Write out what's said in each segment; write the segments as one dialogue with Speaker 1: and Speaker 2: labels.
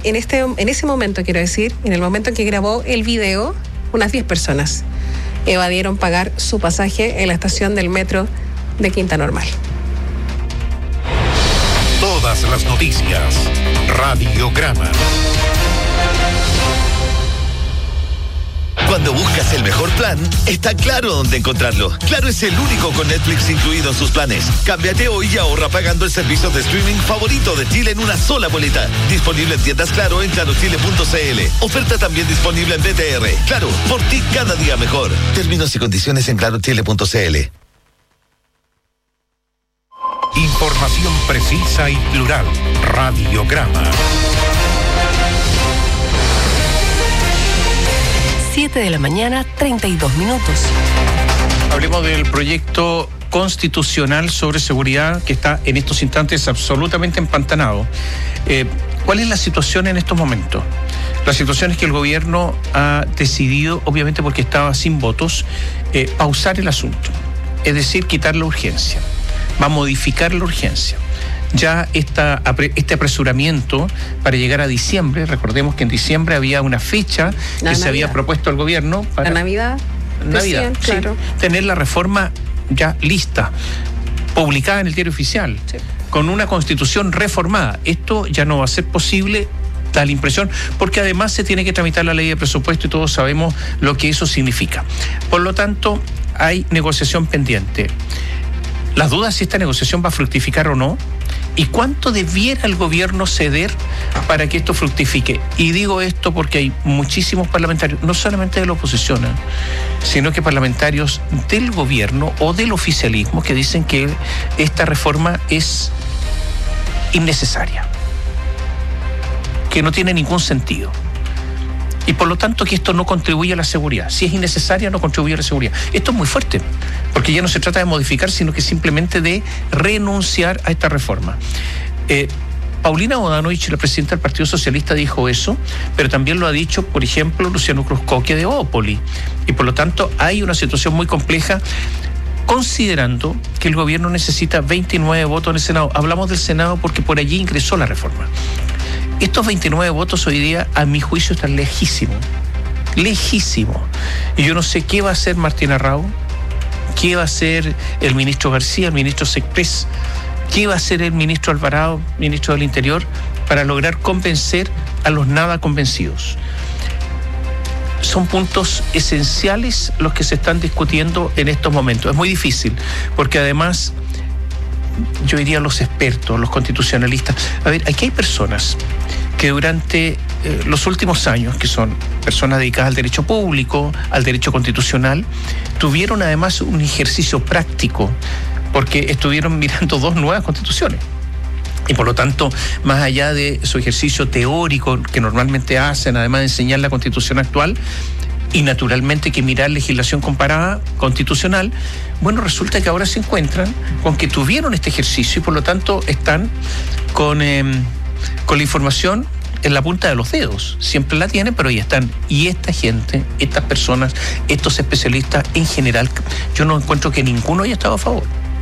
Speaker 1: en ese momento, quiero decir, en el momento en que grabó el video, unas 10 personas evadieron pagar su pasaje en la estación del metro de Quinta Normal.
Speaker 2: Todas las noticias, Radiograma.
Speaker 3: Cuando buscas el mejor plan, está Claro dónde encontrarlo. Claro es el único con Netflix incluido en sus planes. Cámbiate hoy y ahorra pagando el servicio de streaming favorito de Chile en una sola boleta. Disponible en tiendas Claro en clarochile.cl. Oferta también disponible en BTR. Claro, por ti cada día mejor. Términos y condiciones en clarochile.cl.
Speaker 2: Información precisa y plural. Radiograma.
Speaker 4: 7 de la mañana, 32 minutos.
Speaker 5: Hablemos del proyecto constitucional sobre seguridad que está en estos instantes absolutamente empantanado. ¿Cuál es la situación en estos momentos? La situación es que el gobierno ha decidido, obviamente porque estaba sin votos, pausar el asunto. Es decir, quitar la urgencia. Va a modificar la urgencia. Ya este apresuramiento para llegar a diciembre, recordemos que en diciembre había una fecha que se había propuesto al gobierno para
Speaker 1: la Navidad,
Speaker 5: decían, claro. Sí, tener la reforma ya lista, publicada en el Diario Oficial, sí, con una constitución reformada. Esto ya no va a ser posible, da la impresión, porque además se tiene que tramitar la ley de presupuesto y todos sabemos lo que eso significa. Por lo tanto, hay negociación pendiente. Las dudas si esta negociación va a fructificar o no, y cuánto debiera el gobierno ceder para que esto fructifique. Y digo esto porque hay muchísimos parlamentarios, no solamente de la oposición, sino que parlamentarios del gobierno o del oficialismo que dicen que esta reforma es innecesaria, que no tiene ningún sentido. Y por lo tanto que esto no contribuye a la seguridad. Si es innecesaria, no contribuye a la seguridad. Esto es muy fuerte, porque ya no se trata de modificar, sino que simplemente de renunciar a esta reforma. Paulina Bodanovich, la presidenta del Partido Socialista, dijo eso, pero también lo ha dicho, por ejemplo, Luciano Cruzcoque de Opoli. Y por lo tanto hay una situación muy compleja, considerando que el gobierno necesita 29 votos en el Senado. Hablamos del Senado porque por allí ingresó la reforma. Estos 29 votos hoy día, a mi juicio, están lejísimos. Lejísimos. Y yo no sé qué va a hacer Martín Arrau, qué va a hacer el ministro García, el ministro Secpres, qué va a hacer el ministro Alvarado, ministro del Interior, para lograr convencer a los nada convencidos. Son puntos esenciales los que se están discutiendo en estos momentos. Es muy difícil, porque además, yo diría los expertos, los constitucionalistas. A ver, aquí hay personas que durante los últimos años, que son personas dedicadas al derecho público, al derecho constitucional, tuvieron además un ejercicio práctico, porque estuvieron mirando 2 nuevas constituciones. Y por lo tanto, más allá de su ejercicio teórico que normalmente hacen, además de enseñar la constitución actual, y naturalmente que mirar legislación comparada constitucional, bueno, resulta que ahora se encuentran con que tuvieron este ejercicio y por lo tanto están con la información en la punta de los dedos. Siempre la tienen, pero ahí están. Y esta gente, estas personas, estos especialistas en general, yo no encuentro que ninguno haya estado a favor.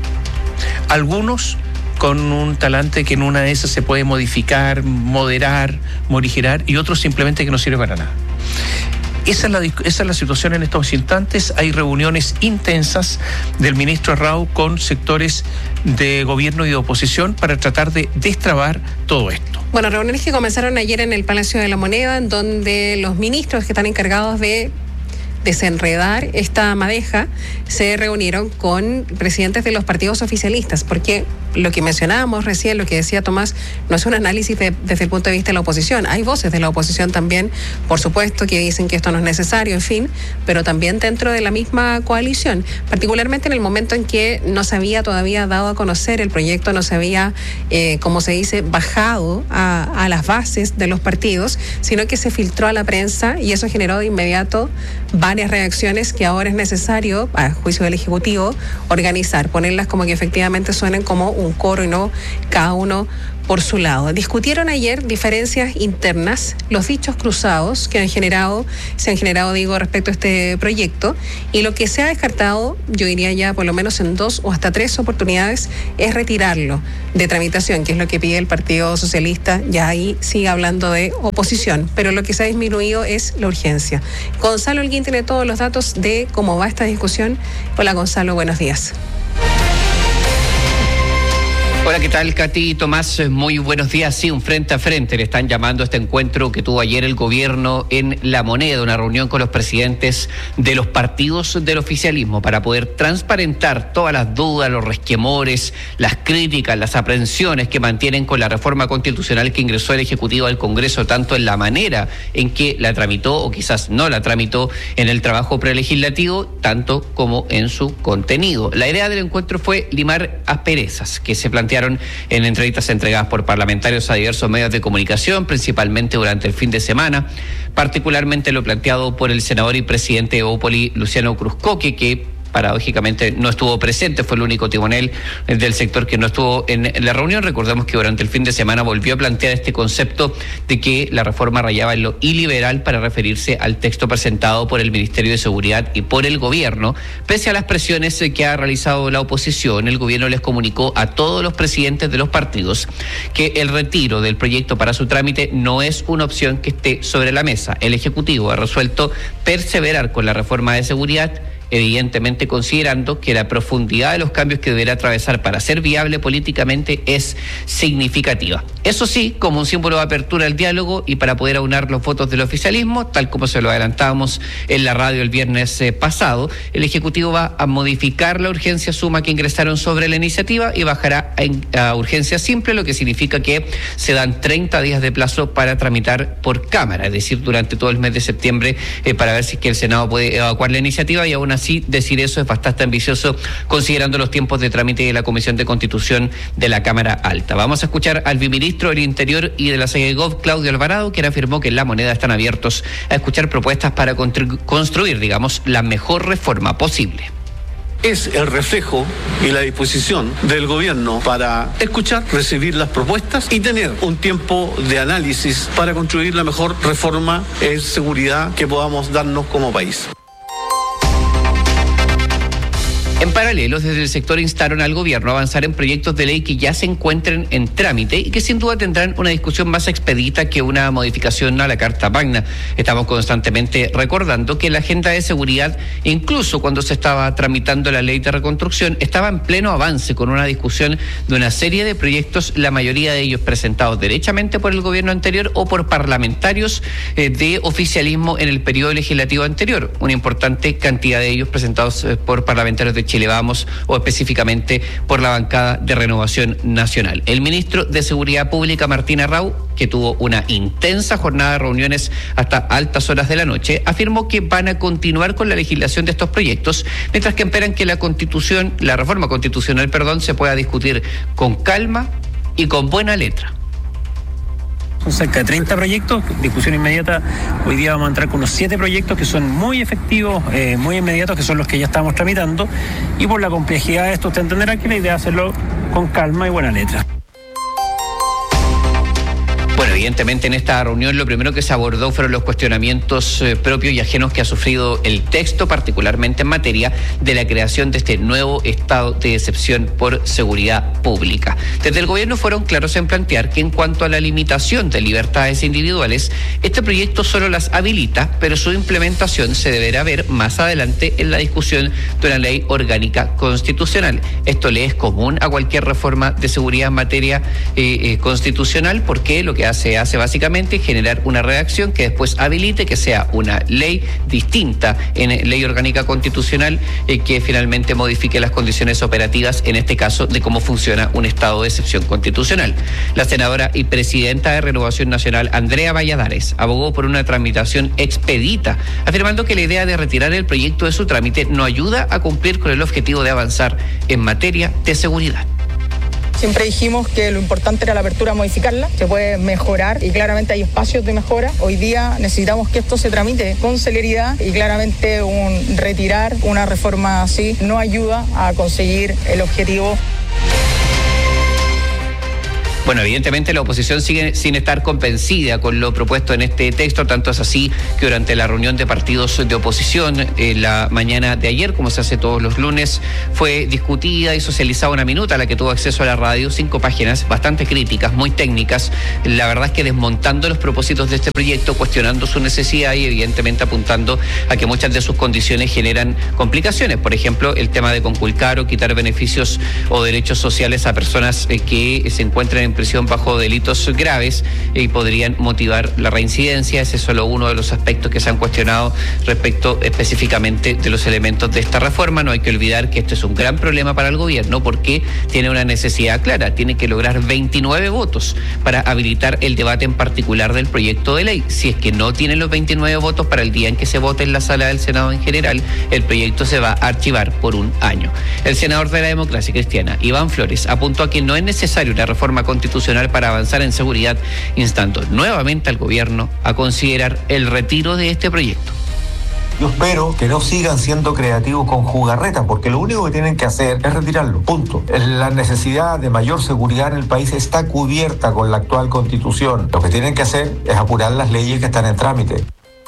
Speaker 5: Algunos con un talante que en una de esas se puede modificar, moderar, morigerar, y otros simplemente que no sirve para nada. Esa es la situación en estos instantes. Hay reuniones intensas del ministro Arrau con sectores de gobierno y de oposición para tratar de destrabar todo esto.
Speaker 1: Bueno, reuniones que comenzaron ayer en el Palacio de la Moneda, en donde los ministros que están encargados de desenredar esta madeja se reunieron con presidentes de los partidos oficialistas, porque lo que mencionábamos recién, lo que decía Tomás, no es un análisis desde el punto de vista de la oposición. Hay voces de la oposición también, por supuesto, que dicen que esto no es necesario, en fin, pero también dentro de la misma coalición, particularmente en el momento en que no se había todavía dado a conocer el proyecto, no se había, como se dice, bajado a las bases de los partidos, sino que se filtró a la prensa y eso generó de inmediato varias reacciones que ahora es necesario, a juicio del Ejecutivo, organizar, ponerlas como que efectivamente suenen como un coro y no cada uno por su lado. Discutieron ayer diferencias internas, los dichos cruzados que se han generado, respecto a este proyecto, y lo que se ha descartado, yo diría ya por lo menos en 2 o hasta 3 oportunidades, es retirarlo de tramitación, que es lo que pide el Partido Socialista. Ya ahí sigue hablando de oposición, pero lo que se ha disminuido es la urgencia. Gonzalo Holguín tiene todos los datos de cómo va esta discusión. Hola Gonzalo, buenos días.
Speaker 6: Hola, ¿qué tal, Katy y Tomás? Muy buenos días. Sí, un frente a frente le están llamando a este encuentro que tuvo ayer el gobierno en La Moneda, una reunión con los presidentes de los partidos del oficialismo para poder transparentar todas las dudas, los resquemores, las críticas, las aprehensiones que mantienen con la reforma constitucional que ingresó el Ejecutivo al Congreso, tanto en la manera en que la tramitó o quizás no la tramitó en el trabajo prelegislativo, tanto como en su contenido. La idea del encuentro fue limar asperezas que se plantearon en entrevistas entregadas por parlamentarios a diversos medios de comunicación, principalmente durante el fin de semana, particularmente lo planteado por el senador y presidente de Evópoli, Luciano Cruzcoque, que paradójicamente no estuvo presente, fue el único timonel del sector que no estuvo en la reunión. Recordemos que durante el fin de semana volvió a plantear este concepto de que la reforma rayaba en lo iliberal para referirse al texto presentado por el Ministerio de Seguridad y por el gobierno. Pese a las presiones que ha realizado la oposición, el gobierno les comunicó a todos los presidentes de los partidos que el retiro del proyecto para su trámite no es una opción que esté sobre la mesa. El Ejecutivo ha resuelto perseverar con la reforma de seguridad, evidentemente considerando que la profundidad de los cambios que deberá atravesar para ser viable políticamente es significativa. Eso sí, como un símbolo de apertura al diálogo y para poder aunar los votos del oficialismo, tal como se lo adelantábamos en la radio el viernes pasado, el Ejecutivo va a modificar la urgencia suma que ingresaron sobre la iniciativa y bajará a urgencia simple, lo que significa que se dan 30 días de plazo para tramitar por Cámara, es decir, durante todo el mes de septiembre, para ver si es que el Senado puede evacuar la iniciativa, y aún así decir eso es bastante ambicioso considerando los tiempos de trámite de la Comisión de Constitución de la Cámara Alta. Vamos a escuchar al viceministro del Interior y de la SEGEGOV, Claudio Alvarado, quien afirmó que en La Moneda están abiertos a escuchar propuestas para construir, la mejor reforma posible.
Speaker 7: Es el reflejo y la disposición del gobierno para escuchar, recibir las propuestas y tener un tiempo de análisis para construir la mejor reforma en seguridad que podamos darnos como país.
Speaker 6: En paralelo, desde el sector instaron al gobierno a avanzar en proyectos de ley que ya se encuentren en trámite y que sin duda tendrán una discusión más expedita que una modificación a la Carta Magna. Estamos constantemente recordando que la agenda de seguridad, incluso cuando se estaba tramitando la ley de reconstrucción, estaba en pleno avance con una discusión de una serie de proyectos, la mayoría de ellos presentados derechamente por el gobierno anterior o por parlamentarios de oficialismo en el periodo legislativo anterior. Una importante cantidad de ellos presentados por parlamentarios de Chile Vamos o específicamente por la bancada de Renovación Nacional. El ministro de Seguridad Pública, Martín Arrau, que tuvo una intensa jornada de reuniones hasta altas horas de la noche, afirmó que van a continuar con la legislación de estos proyectos, mientras que esperan que la reforma constitucional, se pueda discutir con calma y con buena letra.
Speaker 8: Son cerca de 30 proyectos, discusión inmediata. Hoy día vamos a entrar con unos 7 proyectos que son muy efectivos, muy inmediatos, que son los que ya estamos tramitando. Y por la complejidad de esto, usted entenderá que la idea es hacerlo con calma y buena letra.
Speaker 6: Bueno, evidentemente en esta reunión lo primero que se abordó fueron los cuestionamientos propios y ajenos que ha sufrido el texto, particularmente en materia de la creación de este nuevo estado de excepción por seguridad pública. Desde el gobierno fueron claros en plantear que en cuanto a la limitación de libertades individuales, este proyecto solo las habilita, pero su implementación se deberá ver más adelante en la discusión de una ley orgánica constitucional. Esto le es común a cualquier reforma de seguridad en materia constitucional, porque lo que hace básicamente generar una redacción que después habilite que sea una ley distinta en ley orgánica constitucional que finalmente modifique las condiciones operativas, en este caso, de cómo funciona un estado de excepción constitucional. La senadora y presidenta de Renovación Nacional, Andrea Valladares, abogó por una tramitación expedita, afirmando que la idea de retirar el proyecto de su trámite no ayuda a cumplir con el objetivo de avanzar en materia de seguridad.
Speaker 9: Siempre dijimos que lo importante era la apertura a modificarla, se puede mejorar y claramente hay espacios de mejora. Hoy día necesitamos que esto se tramite con celeridad y claramente retirar una reforma así no ayuda a conseguir el objetivo.
Speaker 6: Bueno, evidentemente la oposición sigue sin estar convencida con lo propuesto en este texto, tanto es así que durante la reunión de partidos de oposición la mañana de ayer, como se hace todos los lunes, fue discutida y socializada una minuta a la que tuvo acceso a la radio, 5 páginas bastante críticas, muy técnicas, la verdad es que desmontando los propósitos de este proyecto, cuestionando su necesidad y evidentemente apuntando a que muchas de sus condiciones generan complicaciones, por ejemplo, el tema de conculcar o quitar beneficios o derechos sociales a personas que se encuentran en prisión bajo delitos graves y podrían motivar la reincidencia. Ese es solo uno de los aspectos que se han cuestionado respecto específicamente de los elementos de esta reforma. No hay que olvidar que esto es un gran problema para el gobierno porque tiene una necesidad clara, tiene que lograr 29 votos para habilitar el debate en particular del proyecto de ley. Si es que no tienen los 29 votos para el día en que se vote en la sala del Senado en general, el proyecto se va a archivar por un año. El senador de la Democracia Cristiana, Iván Flores, apuntó a que no es necesaria una reforma constitucional para avanzar en seguridad, instando nuevamente al gobierno a considerar el retiro de este proyecto.
Speaker 10: Yo espero que no sigan siendo creativos con jugarretas, porque lo único que tienen que hacer es retirarlo, punto. La necesidad de mayor seguridad en el país está cubierta con la actual Constitución. Lo que tienen que hacer es apurar las leyes que están en trámite.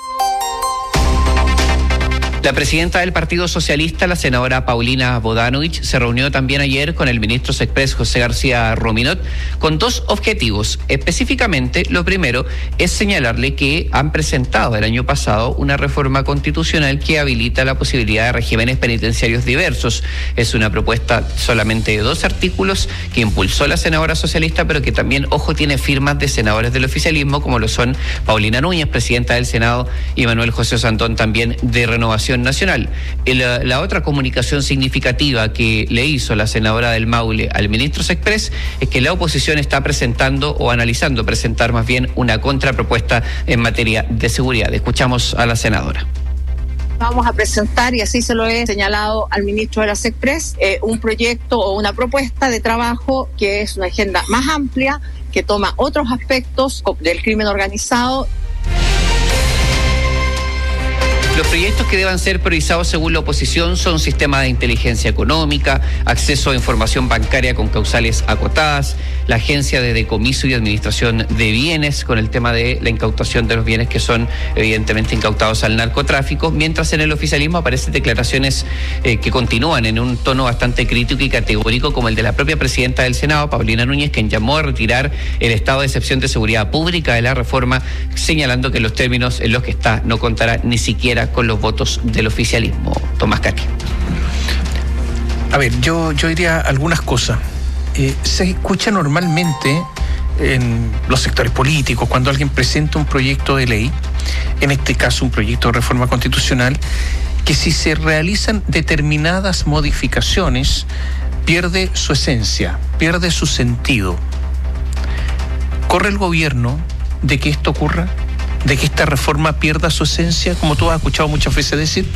Speaker 6: La presidenta del Partido Socialista, la senadora Paulina Bodanovich, se reunió también ayer con el ministro Sexpress José García Ruminot con 2 objetivos. Específicamente, lo primero es señalarle que han presentado el año pasado una reforma constitucional que habilita la posibilidad de regímenes penitenciarios diversos. Es una propuesta solamente de 2 artículos que impulsó la senadora socialista, pero que también, ojo, tiene firmas de senadores del oficialismo, como lo son Paulina Núñez, presidenta del Senado, y Manuel José Santón, también de Renovación Nacional. La otra comunicación significativa que le hizo la senadora del Maule al ministro Sexpress es que la oposición está presentando o analizando presentar más bien una contrapropuesta en materia de seguridad. Escuchamos a la senadora.
Speaker 11: Vamos a presentar, y así se lo he señalado al ministro de la Sexpress, un proyecto o una propuesta de trabajo que es una agenda más amplia, que toma otros aspectos del crimen organizado.
Speaker 6: Los proyectos que deban ser priorizados según la oposición son sistema de inteligencia económica, acceso a información bancaria con causales acotadas, la agencia de decomiso y administración de bienes con el tema de la incautación de los bienes que son evidentemente incautados al narcotráfico, mientras en el oficialismo aparecen declaraciones que continúan en un tono bastante crítico y categórico, como el de la propia presidenta del Senado, Paulina Núñez, quien llamó a retirar el estado de excepción de seguridad pública de la reforma, señalando que los términos en los que está no contará ni siquiera con los votos del oficialismo. Tomás Cati.
Speaker 5: A ver, yo diría algunas cosas. Se escucha normalmente en los sectores políticos cuando alguien presenta un proyecto de ley, en este caso un proyecto de reforma constitucional, que si se realizan determinadas modificaciones pierde su esencia, pierde su sentido. ¿Corre el gobierno de que esto ocurra? ¿De que esta reforma pierda su esencia, como tú has escuchado muchas veces decir?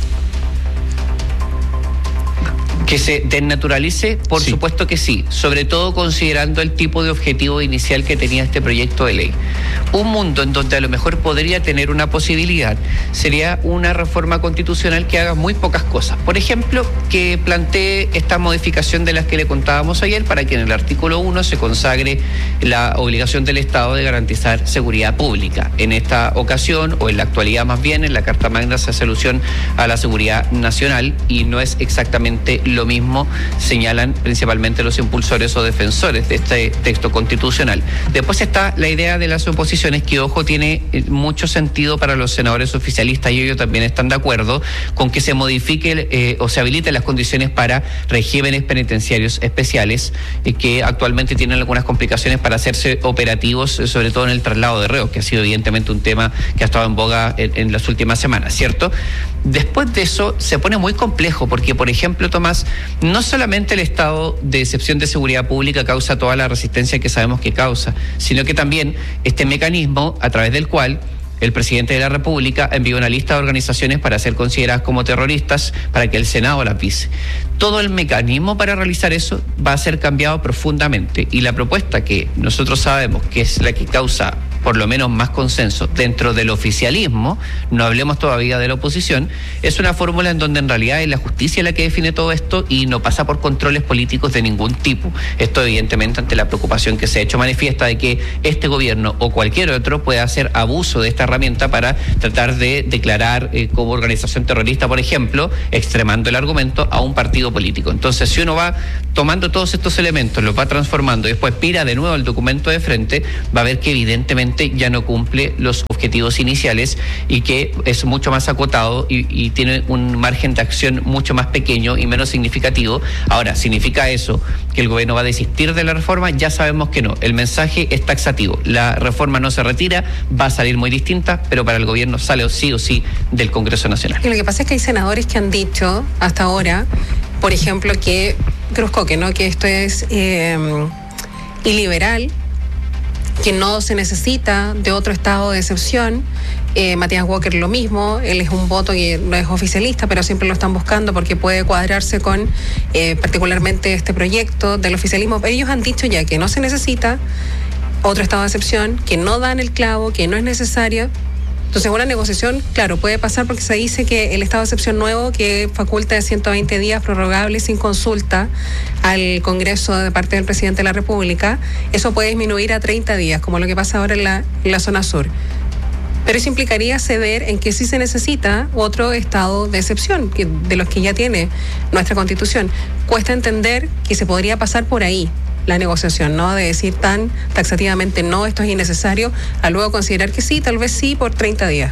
Speaker 6: Que se desnaturalice, por supuesto que sí, sobre todo considerando el tipo de objetivo inicial que tenía este proyecto de ley. Un mundo en donde a lo mejor podría tener una posibilidad sería una reforma constitucional que haga muy pocas cosas. Por ejemplo, que plantee esta modificación de las que le contábamos ayer para que en el artículo 1 se consagre la obligación del Estado de garantizar seguridad pública. En esta ocasión, o en la actualidad más bien, en la Carta Magna se hace alusión a la seguridad nacional y no es exactamente lo mismo, señalan principalmente los impulsores o defensores de este texto constitucional. Después está la idea de las oposiciones, que, ojo, tiene mucho sentido para los senadores oficialistas, y ellos también están de acuerdo con que se modifique o se habiliten las condiciones para regímenes penitenciarios especiales que actualmente tienen algunas complicaciones para hacerse operativos, sobre todo en el traslado de reos, que ha sido evidentemente un tema que ha estado en boga en las últimas semanas, ¿cierto? Después de eso se pone muy complejo porque, por ejemplo, Tomás, no solamente el estado de excepción de seguridad pública causa toda la resistencia que sabemos que causa, sino que también este mecanismo a través del cual el presidente de la República envió una lista de organizaciones para ser consideradas como terroristas para que el Senado las vise. Todo el mecanismo para realizar eso va a ser cambiado profundamente, y la propuesta que nosotros sabemos que es la que causa por lo menos más consenso dentro del oficialismo, no hablemos todavía de la oposición, es una fórmula en donde en realidad es la justicia la que define todo esto y no pasa por controles políticos de ningún tipo. Esto evidentemente ante la preocupación que se ha hecho manifiesta de que este gobierno o cualquier otro pueda hacer abuso de esta herramienta para tratar de declarar como organización terrorista, por ejemplo, extremando el argumento a un partido político. Entonces, si uno va tomando todos estos elementos, los va transformando y después pira de nuevo el documento de frente, va a ver que evidentemente ya no cumple los objetivos iniciales y que es mucho más acotado y tiene un margen de acción mucho más pequeño y menos significativo. Ahora, ¿significa eso que el gobierno va a desistir de la reforma? Ya sabemos que no. El mensaje es taxativo. La reforma no se retira, va a salir muy distinta, pero para el gobierno sale sí o sí del Congreso Nacional.
Speaker 1: Y lo que pasa es que hay senadores que han dicho hasta ahora, por ejemplo, que Cruz Coque, ¿no?, que esto es iliberal, que no se necesita de otro estado de excepción. Matías Walker lo mismo, él es un voto que no es oficialista, pero siempre lo están buscando porque puede cuadrarse con particularmente este proyecto del oficialismo. Ellos han dicho ya que no se necesita otro estado de excepción, que no dan el clavo, que no es necesario. Entonces, una negociación, claro, puede pasar porque se dice que el estado de excepción nuevo, que faculta de 120 días prorrogables sin consulta al Congreso de parte del presidente de la República, eso puede disminuir a 30 días, como lo que pasa ahora en la zona sur. Pero eso implicaría ceder en que sí se necesita otro estado de excepción, de los que ya tiene nuestra Constitución. Cuesta entender que se podría pasar por ahí la negociación, ¿no? De decir tan taxativamente no, esto es innecesario, a luego considerar que sí, tal vez sí, por 30 días.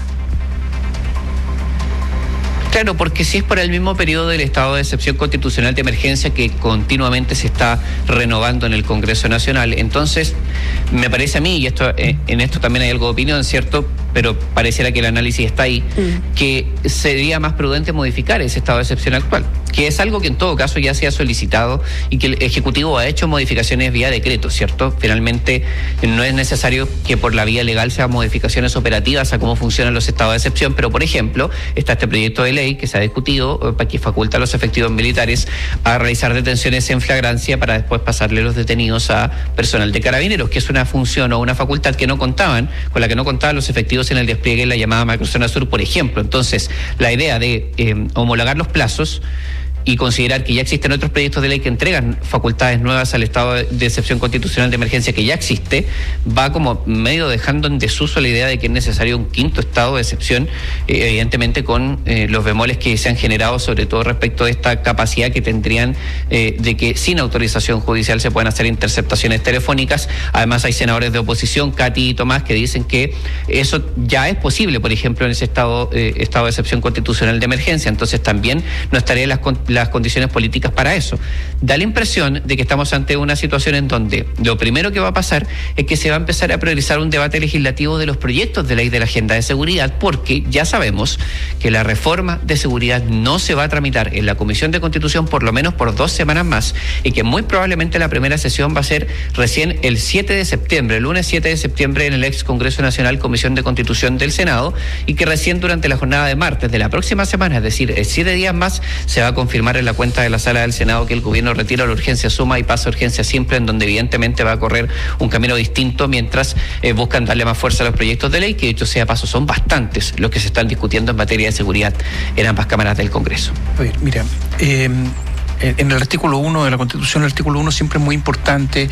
Speaker 6: Claro, porque si es por el mismo periodo del estado de excepción constitucional de emergencia que continuamente se está renovando en el Congreso Nacional, entonces me parece a mí, y esto en esto también hay algo de opinión, ¿cierto?, pero pareciera que el análisis está ahí, que sería más prudente modificar ese estado de excepción actual, que es algo que en todo caso ya se ha solicitado y que el Ejecutivo ha hecho modificaciones vía decreto, ¿cierto? Finalmente no es necesario que por la vía legal sean modificaciones operativas a cómo funcionan los estados de excepción, pero por ejemplo está este proyecto de ley que se ha discutido para que faculta a los efectivos militares a realizar detenciones en flagrancia para después pasarle los detenidos a personal de carabineros, que es una función o una facultad que no contaban, con la que no contaban los efectivos en el despliegue en la llamada Macrozona Sur, por ejemplo. Entonces, la idea de homologar los plazos y considerar que ya existen otros proyectos de ley que entregan facultades nuevas al estado de excepción constitucional de emergencia que ya existe, va como medio dejando en desuso la idea de que es necesario un quinto estado de excepción, evidentemente con los bemoles que se han generado, sobre todo respecto de esta capacidad que tendrían de que sin autorización judicial se puedan hacer interceptaciones telefónicas. Además hay senadores de oposición, Katy y Tomás, que dicen que eso ya es posible, por ejemplo, en ese estado de excepción constitucional de emergencia. Entonces también no estaría las condiciones políticas para eso. Da la impresión de que estamos ante una situación en donde lo primero que va a pasar es que se va a empezar a priorizar un debate legislativo de los proyectos de ley de la agenda de seguridad, porque ya sabemos que la reforma de seguridad no se va a tramitar en la Comisión de Constitución por lo menos por 2 semanas más, y que muy probablemente la primera sesión va a ser recién el 7 de septiembre, el lunes 7 de septiembre en el ex Congreso Nacional, Comisión de Constitución del Senado, y que recién durante la jornada de martes de la próxima semana, es decir, 7 días más, se va a confirmar en la cuenta de la Sala del Senado que el gobierno retira la urgencia suma y pasa a urgencia simple, en donde evidentemente va a correr un camino distinto mientras buscan darle más fuerza a los proyectos de ley, que dicho sea paso son bastantes los que se están discutiendo en materia de seguridad en ambas cámaras del Congreso.
Speaker 5: A ver, mira, en el artículo 1 de la Constitución, el artículo 1 siempre es muy importante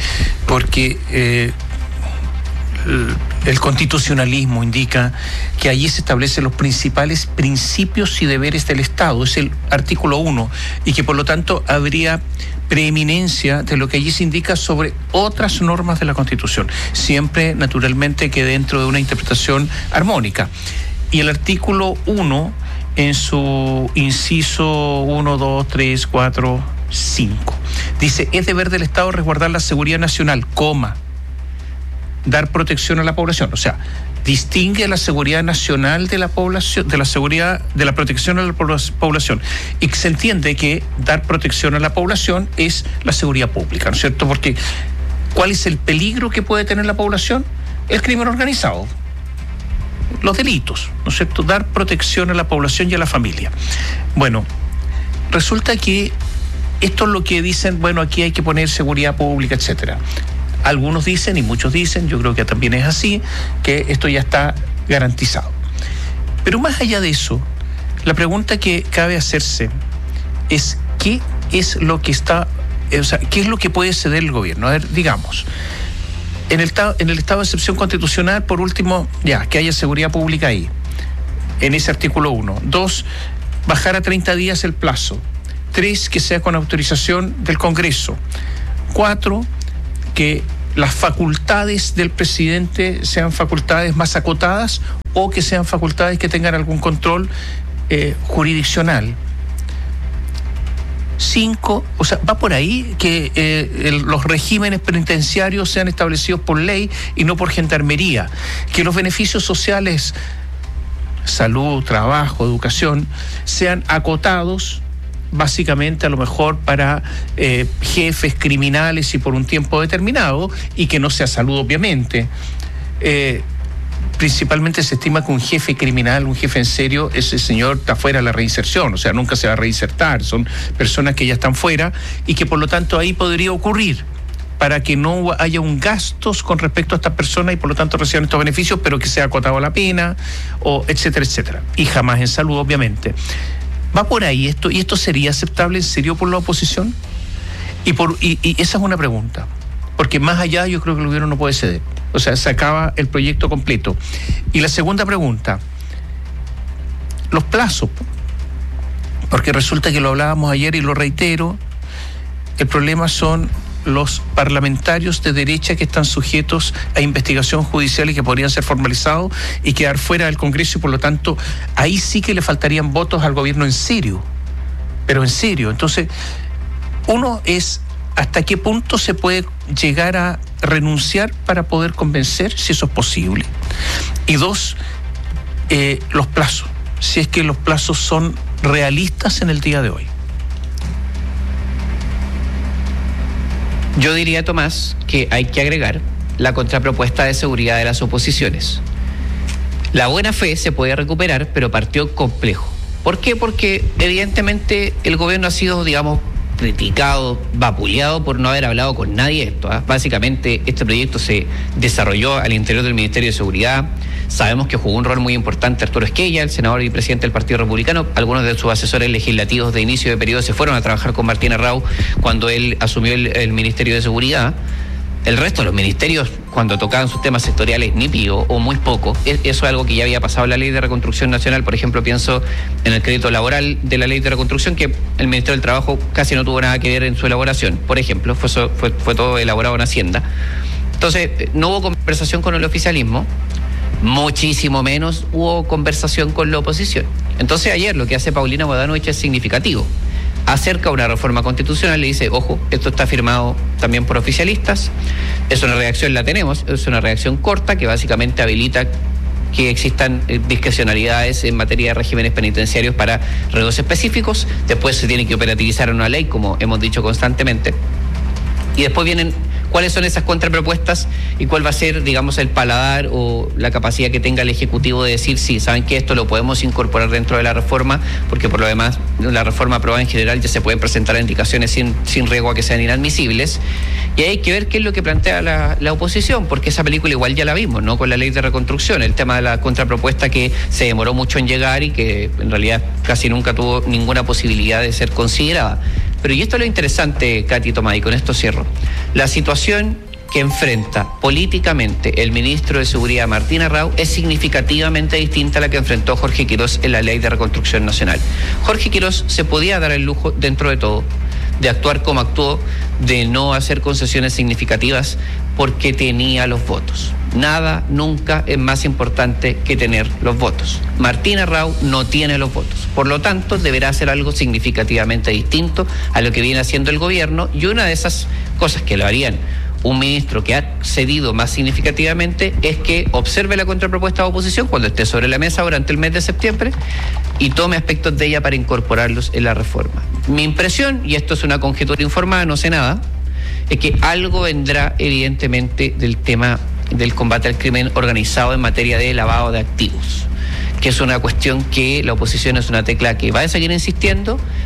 Speaker 5: porque el constitucionalismo indica que allí se establecen los principales principios y deberes del Estado, es el artículo 1, y que por lo tanto habría preeminencia de lo que allí se indica sobre otras normas de la Constitución, siempre naturalmente que dentro de una interpretación armónica. Y el artículo 1, en su inciso 1, 2, 3, 4, 5, dice: es deber del Estado resguardar la seguridad nacional, dar protección a la población. O sea, distingue la seguridad nacional de la población, de la seguridad, de la protección a la población. Y se entiende que dar protección a la población es la seguridad pública, ¿no es cierto? Porque ¿cuál es el peligro que puede tener la población? El crimen organizado, los delitos, ¿no es cierto? Dar protección a la población y a la familia. Bueno, resulta que esto es lo que dicen, bueno, aquí hay que poner seguridad pública, etcétera. Algunos dicen, y muchos dicen, yo creo que también es así, que esto ya está garantizado. Pero más allá de eso, la pregunta que cabe hacerse es ¿qué es lo que está, qué es lo que puede ceder el gobierno? A ver, digamos, en el estado de excepción constitucional, por último, ya, que haya seguridad pública ahí, en ese artículo 1. 2, bajar a 30 días el plazo. 3, que sea con autorización del Congreso. 4, que las facultades del presidente sean facultades más acotadas o que sean facultades que tengan algún control jurisdiccional. 5, o sea, va por ahí que los regímenes penitenciarios sean establecidos por ley y no por gendarmería, que los beneficios sociales, salud, trabajo, educación, sean acotados básicamente a lo mejor para jefes criminales y por un tiempo determinado, y que no sea salud obviamente. Principalmente se estima que un jefe criminal, un jefe en serio, ese señor está fuera de la reinserción, o sea, nunca se va a reinsertar, son personas que ya están fuera y que por lo tanto ahí podría ocurrir para que no haya un gastos con respecto a estas personas y por lo tanto reciban estos beneficios, pero que sea acotado la pena, o etcétera, etcétera. Y jamás en salud, obviamente. ¿Va por ahí esto? ¿Y esto sería aceptable en serio por la oposición? Y esa es una pregunta. Porque más allá yo creo que el gobierno no puede ceder. O sea, se acaba el proyecto completo. Y la segunda pregunta, los plazos. Porque resulta que lo hablábamos ayer y lo reitero, el problema son los parlamentarios de derecha que están sujetos a investigación judicial y que podrían ser formalizados y quedar fuera del Congreso, y por lo tanto ahí sí que le faltarían votos al gobierno en serio, pero en serio. Entonces, uno es hasta qué punto se puede llegar a renunciar para poder convencer, si eso es posible. Y 2, los plazos, si es que los plazos son realistas en el día de hoy.
Speaker 6: Yo diría, Tomás, que hay que agregar la contrapropuesta de seguridad de las oposiciones. La buena fe se puede recuperar, pero partió complejo. ¿Por qué? Porque evidentemente el gobierno ha sido, digamos, criticado, vapuleado por no haber hablado con nadie de esto. Básicamente este proyecto se desarrolló al interior del Ministerio de Seguridad. Sabemos que jugó un rol muy importante Arturo Esquella, el senador y presidente del Partido Republicano. Algunos de sus asesores legislativos de inicio de periodo se fueron a trabajar con Martín Arrau cuando él asumió el Ministerio de Seguridad. El resto de los ministerios, cuando tocaban sus temas sectoriales, ni pío o muy poco. Eso es algo que ya había pasado en la Ley de Reconstrucción Nacional. Por ejemplo, pienso en el crédito laboral de la Ley de Reconstrucción, que el Ministerio del Trabajo casi no tuvo nada que ver en su elaboración. Por ejemplo, fue todo elaborado en Hacienda. Entonces, no hubo conversación con el oficialismo, muchísimo menos hubo conversación con la oposición. Entonces, ayer lo que hace Paulina Bodanovich es significativo. Acerca una reforma constitucional, le dice, ojo, esto está firmado también por oficialistas, es una reacción, la tenemos, es una reacción corta que básicamente habilita que existan discrecionalidades en materia de regímenes penitenciarios para redos específicos. Después se tiene que operativizar una ley, como hemos dicho constantemente, y después vienen cuáles son esas contrapropuestas y cuál va a ser, digamos, el paladar o la capacidad que tenga el Ejecutivo de decir, sí, saben que esto lo podemos incorporar dentro de la reforma, porque por lo demás la reforma aprobada en general ya se pueden presentar indicaciones sin riesgo a que sean inadmisibles. Y hay que ver qué es lo que plantea la oposición, porque esa película igual ya la vimos, ¿no? Con la Ley de Reconstrucción, el tema de la contrapropuesta que se demoró mucho en llegar y que en realidad casi nunca tuvo ninguna posibilidad de ser considerada. Pero y esto es lo interesante, Katy, Tomás, y con esto cierro. La situación que enfrenta políticamente el ministro de Seguridad, Martín Arrau, es significativamente distinta a la que enfrentó Jorge Quirós en la Ley de Reconstrucción Nacional. Jorge Quirós se podía dar el lujo, dentro de todo, de actuar como actuó, de no hacer concesiones significativas porque tenía los votos. Nada nunca es más importante que tener los votos. Martín Arrau no tiene los votos. Por lo tanto, deberá hacer algo significativamente distinto a lo que viene haciendo el gobierno, y una de esas cosas que lo harían un ministro que ha cedido más significativamente es que observe la contrapropuesta de oposición cuando esté sobre la mesa durante el mes de septiembre y tome aspectos de ella para incorporarlos en la reforma. Mi impresión, y esto es una conjetura informada, no sé nada, es que algo vendrá evidentemente del tema del combate al crimen organizado en materia de lavado de activos, que es una cuestión que la oposición es una tecla que va a seguir insistiendo,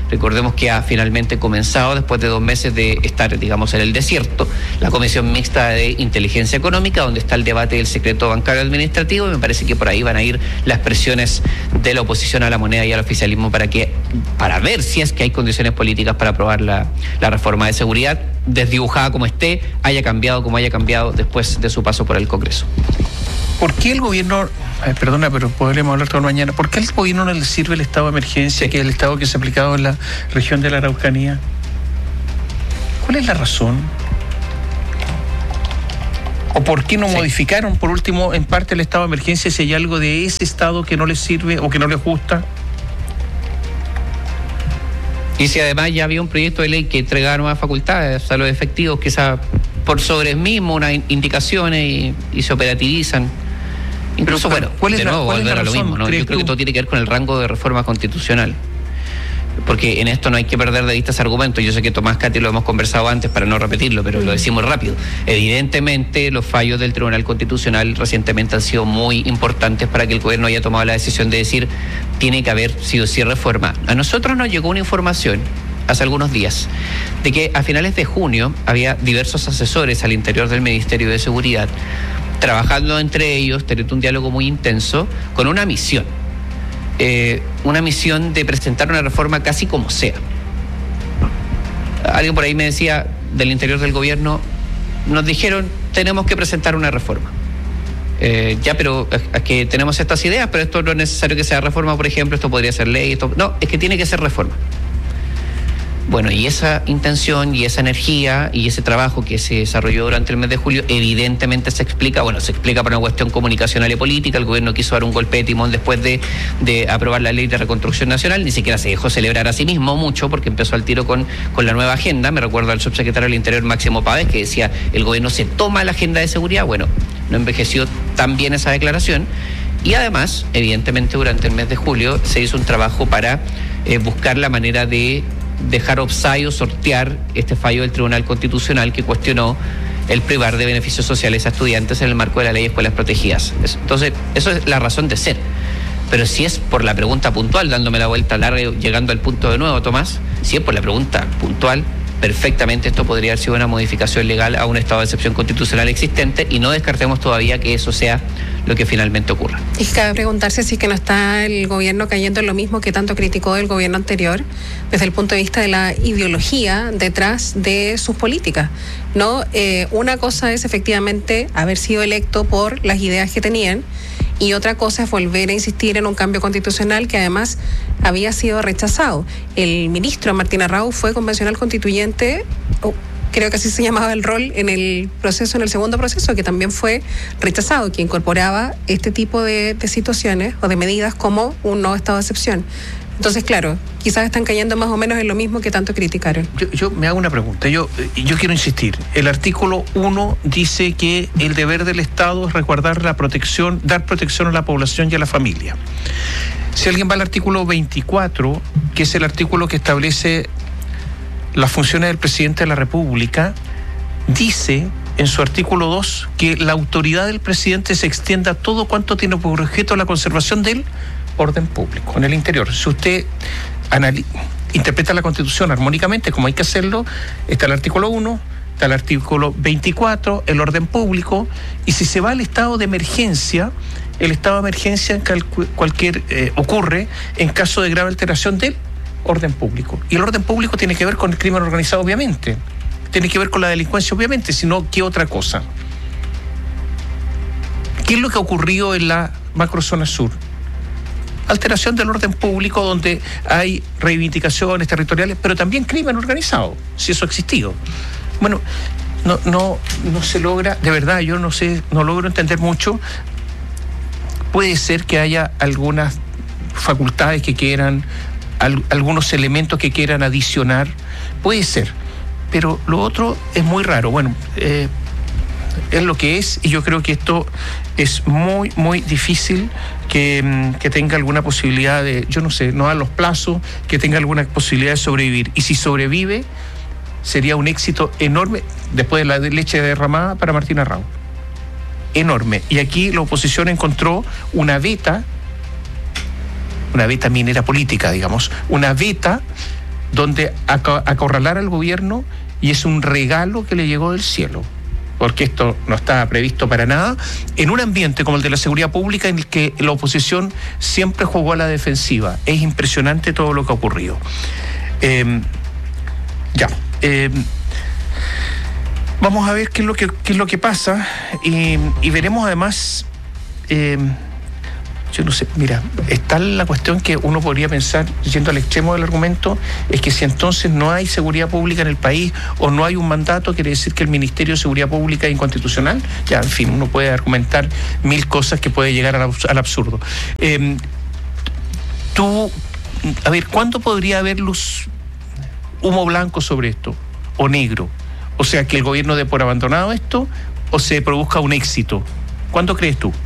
Speaker 6: Recordemos que ha finalmente comenzado, después de 2 meses de estar, digamos, en el desierto, la Comisión Mixta de Inteligencia Económica, donde está el debate del secreto bancario administrativo, y me parece que por ahí van a ir las presiones de la oposición a la moneda y al oficialismo para ver si es que hay condiciones políticas para aprobar la reforma de seguridad, desdibujada como esté, haya cambiado como haya cambiado después de su paso por el Congreso.
Speaker 5: ¿Por qué el gobierno, perdona, pero podremos hablar todo mañana, ¿por qué al gobierno no le sirve el estado de emergencia, que es el estado que se ha aplicado en la región de la Araucanía? ¿Cuál es la razón? ¿O por qué no modificaron, por último, en parte el estado de emergencia si hay algo de ese estado que no les sirve o que no les gusta?
Speaker 6: Y si además ya había un proyecto de ley que entregaba nuevas facultades a los efectivos, quizás por sobre el mismo, unas indicaciones y se operativizan. Incluso, bueno, de nuevo volver a lo mismo, ¿no? Yo creo que todo tiene que ver con el rango de reforma constitucional. Porque en esto no hay que perder de vista ese argumento. Yo sé que Tomás, Katy, lo hemos conversado antes para no repetirlo, pero lo decimos rápido. Evidentemente, los fallos del Tribunal Constitucional recientemente han sido muy importantes para que el gobierno haya tomado la decisión de decir tiene que haber sí o sí reforma. A nosotros nos llegó una información hace algunos días de que a finales de junio había diversos asesores al interior del Ministerio de Seguridad trabajando entre ellos, teniendo un diálogo muy intenso con una misión de presentar una reforma casi como sea. Alguien por ahí me decía del interior del gobierno, nos dijeron tenemos que presentar una reforma. Ya, pero es que tenemos estas ideas, pero esto no es necesario que sea reforma, por ejemplo, esto podría ser ley, no, es que tiene que ser reforma. Bueno, y esa intención y esa energía y ese trabajo que se desarrolló durante el mes de julio evidentemente se explica por una cuestión comunicacional y política. El gobierno quiso dar un golpe de timón después de aprobar la ley de reconstrucción nacional, ni siquiera se dejó celebrar a sí mismo mucho porque empezó al tiro con la nueva agenda. Me recuerdo al subsecretario del Interior, Máximo Páez, que decía el gobierno se toma la agenda de seguridad. Bueno, no envejeció tan bien esa declaración. Y además, evidentemente, durante el mes de julio se hizo un trabajo para buscar la manera de dejar offside o sortear este fallo del Tribunal Constitucional que cuestionó el privar de beneficios sociales a estudiantes en el marco de la ley de escuelas protegidas. Entonces, eso es la razón de ser. Pero si es por la pregunta puntual, dándome la vuelta larga y llegando al punto de nuevo, Tomás, si es por la pregunta puntual, perfectamente esto podría haber sido una modificación legal a un estado de excepción constitucional existente y no descartemos todavía que eso sea lo que finalmente ocurra.
Speaker 1: Y cabe preguntarse si es que no está el gobierno cayendo en lo mismo que tanto criticó el gobierno anterior desde el punto de vista de la ideología detrás de sus políticas, ¿no? Una cosa es efectivamente haber sido electo por las ideas que tenían y otra cosa es volver a insistir en un cambio constitucional que además había sido rechazado. El ministro Martín Arrau fue convencional constituyente, creo que así se llamaba el rol en el segundo proceso, que también fue rechazado, que incorporaba este tipo de situaciones o de medidas como un nuevo estado de excepción. Entonces, claro, quizás están cayendo más o menos en lo mismo que tanto criticaron.
Speaker 5: Yo me hago una pregunta, yo quiero insistir. El artículo 1 dice que el deber del Estado es resguardar la protección, dar protección a la población y a la familia. Si alguien va al artículo 24, que es el artículo que establece las funciones del presidente de la República, dice en su artículo 2 que la autoridad del presidente se extienda a todo cuanto tiene por objeto la conservación del orden público en el interior. Si usted interpreta la Constitución armónicamente, como hay que hacerlo, está el artículo 1, está el artículo 24, el orden público, y si se va al estado de emergencia, el estado de emergencia ocurre en caso de grave alteración del orden público. Y el orden público tiene que ver con el crimen organizado, obviamente. Tiene que ver con la delincuencia, obviamente, sino ¿qué otra cosa? ¿Qué es lo que ha ocurrido en la macrozona sur? Alteración del orden público donde hay reivindicaciones territoriales, pero también crimen organizado, si eso ha existido. Bueno, no se logra, de verdad, yo no logro entender mucho. Puede ser que haya algunas facultades que quieran, algunos elementos que quieran adicionar, puede ser, pero lo otro es muy raro. Bueno, es lo que es, y yo creo que esto es muy, muy difícil que tenga alguna posibilidad de, no dar los plazos, que tenga alguna posibilidad de sobrevivir. Y si sobrevive, sería un éxito enorme después de la leche derramada para Martín Arrau. Enorme. Y aquí la oposición encontró una beta minera política, digamos, una beta donde acorralar al gobierno, y es un regalo que le llegó del cielo, porque esto no estaba previsto para nada, en un ambiente como el de la seguridad pública en el que la oposición siempre jugó a la defensiva. Es impresionante todo lo que ha ocurrido. Vamos a ver qué es lo que pasa, y veremos además. Yo no sé, mira, está la cuestión que uno podría pensar, yendo al extremo del argumento, es que si entonces no hay seguridad pública en el país o no hay un mandato, quiere decir que el Ministerio de Seguridad Pública es inconstitucional. Ya, en fin, uno puede argumentar mil cosas que puede llegar al absurdo. A ver, ¿cuándo podría haber humo blanco sobre esto? ¿O negro? O sea, que el gobierno dé por abandonado esto o se produzca un éxito. ¿Cuándo crees tú?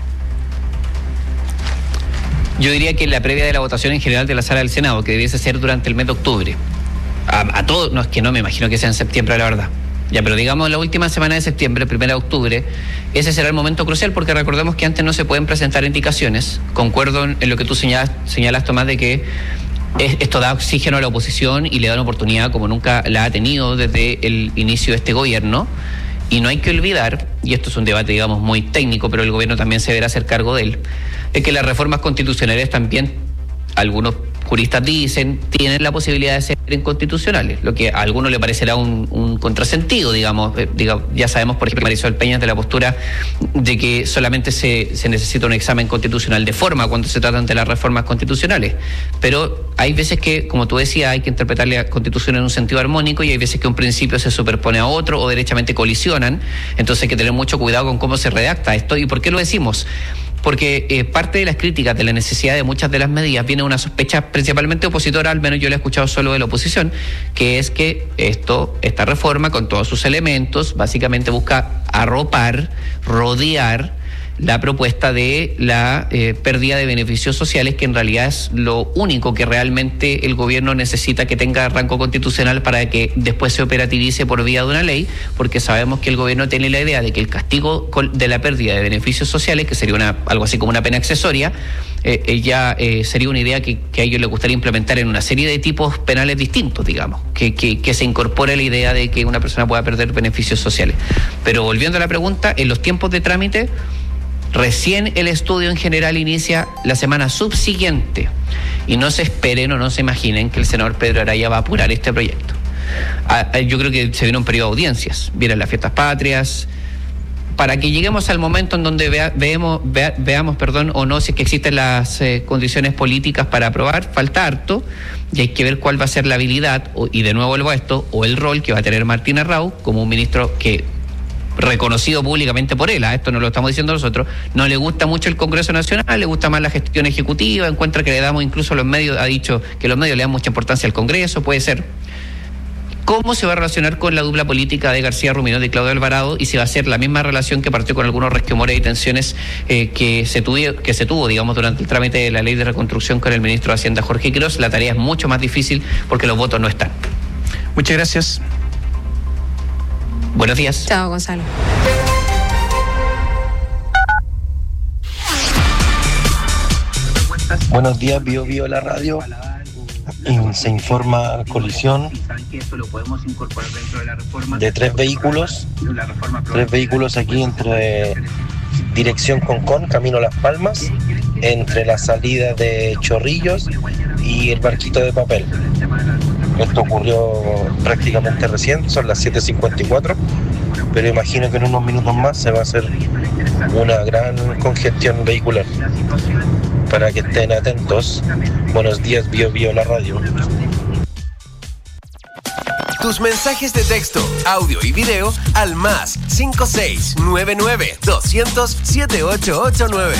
Speaker 6: Yo diría que la previa de la votación en general de la Sala del Senado, que debiese ser durante el mes de octubre. A todos, no, es que no me imagino que sea en septiembre, la verdad. Ya, pero digamos la última semana de septiembre, 1 de octubre, ese será el momento crucial, porque recordemos que antes no se pueden presentar indicaciones. Concuerdo en lo que tú señalas, Tomás, de que esto da oxígeno a la oposición y le da una oportunidad como nunca la ha tenido desde el inicio de este gobierno. Y no hay que olvidar, y esto es un debate, digamos, muy técnico, pero el gobierno también se deberá hacer cargo de él, es que las reformas constitucionales también, algunos juristas dicen, tienen la posibilidad de ser inconstitucionales, lo que a algunos le parecerá un contrasentido, digamos. Ya sabemos, por ejemplo, Marisol Peña, de la postura de que solamente se necesita un examen constitucional de forma cuando se tratan de las reformas constitucionales, pero hay veces que, como tú decías, hay que interpretar la Constitución en un sentido armónico, y hay veces que un principio se superpone a otro o derechamente colisionan. Entonces hay que tener mucho cuidado con cómo se redacta esto. ¿Y por qué lo decimos? Porque parte de las críticas de la necesidad de muchas de las medidas viene una sospecha principalmente opositora, al menos yo la he escuchado solo de la oposición, que es que esta reforma, con todos sus elementos, básicamente busca arropar, rodear la propuesta de la pérdida de beneficios sociales, que en realidad es lo único que realmente el gobierno necesita que tenga rango constitucional para que después se operativice por vía de una ley, porque sabemos que el gobierno tiene la idea de que el castigo de la pérdida de beneficios sociales, que sería algo así como una pena accesoria, sería una idea que a ellos les gustaría implementar en una serie de tipos penales distintos, digamos, que se incorpore la idea de que una persona pueda perder beneficios sociales. Pero volviendo a la pregunta, en los tiempos de trámite, recién el estudio en general inicia la semana subsiguiente, y no se esperen o no se imaginen que el senador Pedro Araya va a apurar este proyecto. Yo creo que se viene un periodo de audiencias, vienen las fiestas patrias, para que lleguemos al momento en donde veamos, o no, si es que existen las condiciones políticas para aprobar, falta harto, y hay que ver cuál va a ser la habilidad, y de nuevo vuelvo a esto, o el rol que va a tener Martín Arrau como un ministro que, reconocido públicamente por él, esto no lo estamos diciendo nosotros, no le gusta mucho el Congreso Nacional, le gusta más la gestión ejecutiva, encuentra que le damos, incluso los medios, ha dicho que los medios le dan mucha importancia al Congreso, puede ser. ¿Cómo se va a relacionar con la dupla política de García Ruminot y Claudio Alvarado? Y si va a ser la misma relación que partió con algunos resquemores y tensiones que se tuvo, digamos, durante el trámite de la ley de reconstrucción con el ministro de Hacienda, Jorge Quiroz. La tarea es mucho más difícil porque los votos no están.
Speaker 5: Muchas gracias.
Speaker 6: Buenos días.
Speaker 1: Chao, Gonzalo.
Speaker 12: Buenos días, Bio la radio. Se informa colisión de 3 vehículos. 3 vehículos aquí entre dirección Concón, camino Las Palmas, entre la salida de Chorrillos y el Barquito de Papel. Esto ocurrió prácticamente recién, son las 7:54, pero imagino que en unos minutos más se va a hacer una gran congestión vehicular. Para que estén atentos. Buenos días, Bio la radio.
Speaker 13: Tus mensajes de texto, audio y video al más 5699 200 7889.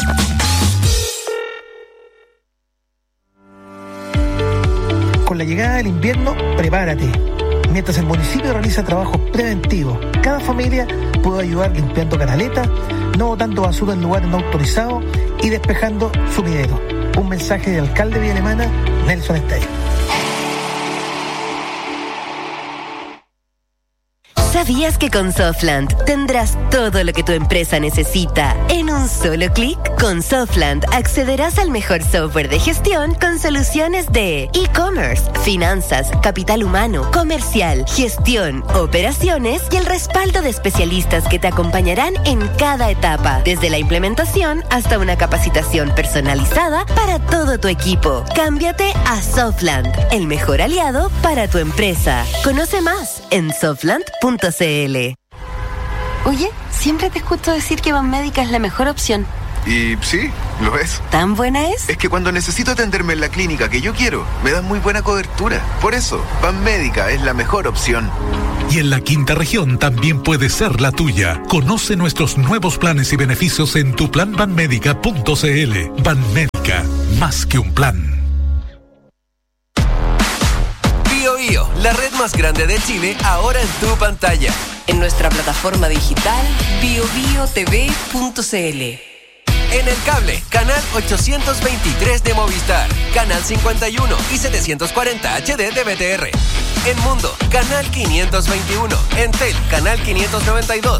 Speaker 14: Con la llegada del invierno, prepárate. Mientras el municipio realiza trabajos preventivos, cada familia puede ayudar limpiando canaletas, no botando basura en lugares no autorizados y despejando sumidero. Un mensaje del alcalde de Villa Alemana, Nelson Estay.
Speaker 15: ¿Sabías que con Softland tendrás todo lo que tu empresa necesita en un solo clic? Con Softland accederás al mejor software de gestión con soluciones de e-commerce, finanzas, capital humano, comercial, gestión, operaciones y el respaldo de especialistas que te acompañarán en cada etapa, desde la implementación hasta una capacitación personalizada para todo tu equipo. Cámbiate a Softland, el mejor aliado para tu empresa. Conoce más en softland.cl.
Speaker 16: Oye, siempre te escucho decir que Banmédica es la mejor opción.
Speaker 17: Y sí, lo es.
Speaker 16: ¿Tan buena es?
Speaker 17: Es que cuando necesito atenderme en la clínica que yo quiero, me dan muy buena cobertura. Por eso, Banmédica es la mejor opción.
Speaker 2: Y en la quinta región también puede ser la tuya. Conoce nuestros nuevos planes y beneficios en tuplanbanmedica.cl. Banmédica, más que un plan.
Speaker 13: BioBio, la red más grande de Chile, ahora en tu pantalla.
Speaker 4: En nuestra plataforma digital biobiotv.cl.
Speaker 13: En el cable, canal 823 de Movistar, canal 51 y 740 HD de BTR. En Mundo, canal 521. En Tel, canal 592.